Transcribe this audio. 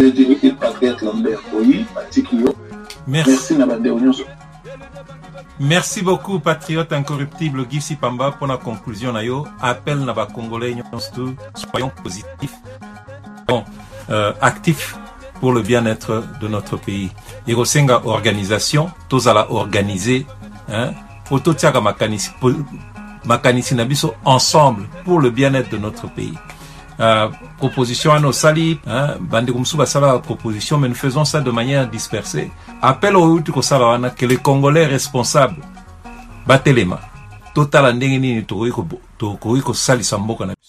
Il patriote Lambert Boyi, Matikio. Merci Nabande Onyoso. Merci beaucoup, patriote incorruptible Gifsi Pamba, pour la conclusion. Appel Naba Congolais, soyons positifs, actifs pour le bien-être de notre pays. Irosenga organisation, tous à la organiser, Photo Tiaga Makanisi Nabiso ensemble pour le bien-être de notre pays. Proposition à nos salis, Bandikumsuba Sala proposition, mais nous faisons ça de manière dispersée. Appel au Utuko Salawana que les Congolais responsables Batelema, total andengeni Tokoiko Sali Samboka.